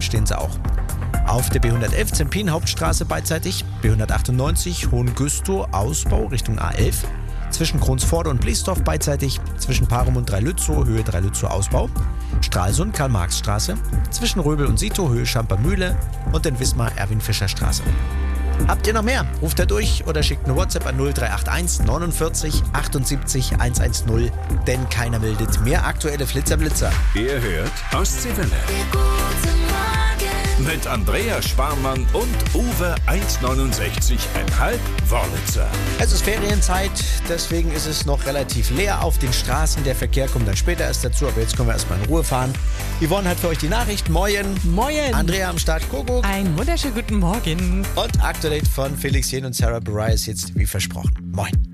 stehen sie auch. Auf der B111 Zempin Hauptstraße beidseitig, B198 Hohengüstow Ausbau Richtung A11, zwischen Kronsforde und Bliesdorf beidseitig, zwischen Parum und Dreilützow Höhe Dreilützow Ausbau, Stralsund Karl-Marx-Straße, zwischen Röbel und Sito Höhe Schamper-Mühle und in Wismar Erwin-Fischer-Straße. Habt ihr noch mehr? Ruft da durch oder schickt eine WhatsApp an 0381 49 78 110, denn keiner meldet mehr aktuelle Flitzer-Blitzer. Ihr hört Ostseewelle. Mit Andrea Sparmann und Uwe 1,69,5 Wörlitzer. Es ist Ferienzeit, deswegen ist es noch relativ leer auf den Straßen. Der Verkehr kommt dann später erst dazu, aber jetzt können wir erstmal in Ruhe fahren. Yvonne hat für euch die Nachrichten. Moin. Moin. Andrea am Start. Kuckuck. Einen wunderschönen guten Morgen. Und Up-to-Date von Felix Jen und Sarah Bareilles jetzt wie versprochen. Moin.